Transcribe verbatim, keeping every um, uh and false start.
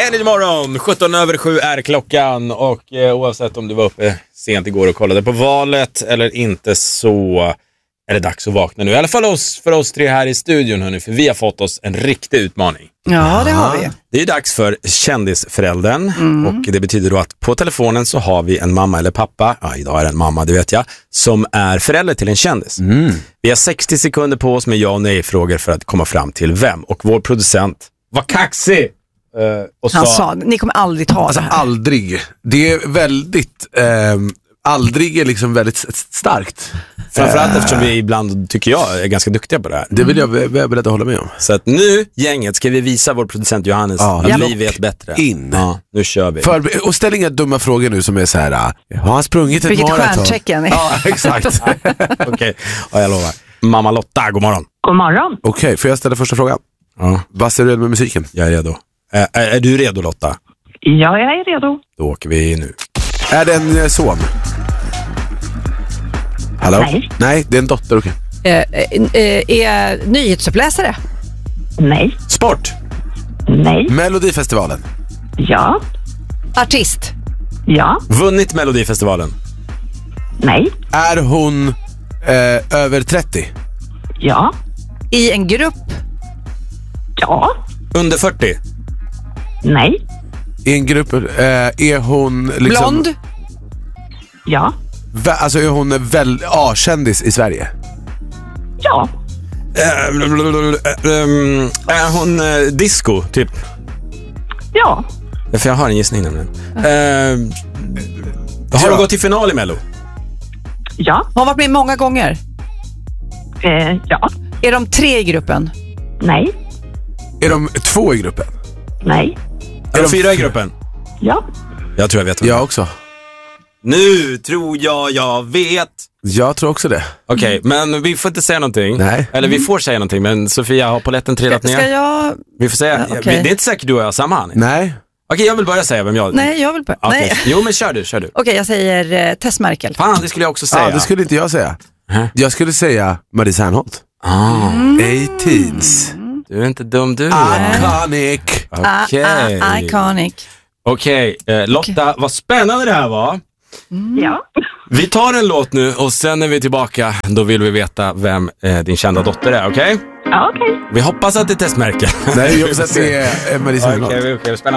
Energy morgon, sjutton över sju är klockan. Och eh, oavsett om du var uppe sent igår och kollade på valet eller inte, så är det dags att vakna nu. I alla fall oss, för oss tre här i studion, hörni, för vi har fått oss en riktig utmaning. Ja, det har vi. Det är dags för kändisföräldern. Mm. Och det betyder då att på telefonen så har vi en mamma eller pappa, ja, idag är det en mamma, det vet jag, som är förälder till en kändis. Mm. Vi har sextio sekunder på oss med ja och nej-frågor för att komma fram till vem. Och vår producent var kaxig. Uh, och Han sa, sa, ni kommer aldrig ta alltså, det här. aldrig. Det är väldigt... Eh, aldrig är liksom väldigt starkt. Framförallt uh, eftersom vi ibland, tycker jag, är ganska duktiga på det här. Det vill jag, jag är beredd att hålla med om. Så att nu, gänget, ska vi visa vår producent Johannes ja, att vi vet bättre. In. Ja, nu kör vi. För, och ställ inga dumma frågor nu som är så här: har han sprungit ett Vilket maraton? stjärntecken. Ja, exakt. Okej, okay. Ja, jag lovar. Mamma Lotta, god morgon. God morgon. Okej, okay, får jag ställa första frågan? Ja. Vad är du redo med musiken? Jag är redo. Är, är, är du redo, Lotta? Ja, jag är redo. Då åker vi nu. Är det en son? Hallå? Nej. Nej, det är en dotter, okej. Okay. Eh, eh, är nyhetsuppläsare? Nej. Sport? Nej. Melodifestivalen? Ja. Artist? Ja. Vunnit Melodifestivalen? Nej. Är hon eh, över trettio? Ja. I en grupp? Ja. Under fyrtio? Nej. I en grupp, eh, är hon liksom... Blond? Ja. Va, alltså är hon väl A-kändis i Sverige? Ja. Äh, ähm, är hon äh, disco, typ? Ja. För jag har en gissning nämligen. Äh, har ja. du gått till final i Mello? Ja. Har hon varit med många gånger? Eh, ja. Är de tre i gruppen? Nej. Är de två i gruppen? Nej. Är de fyra i gruppen? Ja. Jag tror jag vet. Jag också. Nu tror jag jag vet. Jag tror också det. Okej, okay, men vi får inte säga någonting. Nej. Eller vi får säga någonting, men Sofia har polletten trillat ner. Ska jag... Vi får säga, Ja, okay. Det är inte säkert du och jag har samma hand. Nej. Okej, okay, jag vill börja säga vem jag... Nej, jag vill börja. Okay. Nej. Jo, men kör du, kör du. Okej, okay, jag säger uh, Tess Merkel. Fan, det skulle jag också säga. Ja, det skulle inte jag säga. Huh? Jag skulle säga Marie Serneholt. Ah. Mm. eighteens. Du är inte dum du. Iconic. Okej. Okay. Uh, uh, iconic. Okej, okay. eh, Lotta, okay. Vad spännande det här var. Mm. Ja. Vi tar en låt nu och sen när vi är tillbaka, då vill vi veta vem eh, din kända dotter är, okej? Okay? Ja, okej. Okay. Vi hoppas att det är Tess Merkel. Nej, jag hoppas att det är Marie Serneholt. Okej, okay, okay. Spännande.